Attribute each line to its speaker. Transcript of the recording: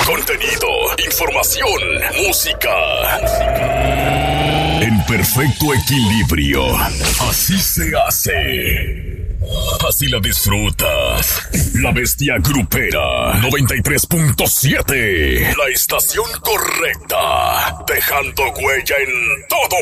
Speaker 1: contenido, información, música. En perfecto equilibrio. Así se hace. Así la disfrutas. La Bestia Grupera 93.7. La estación correcta. Dejando huella en todo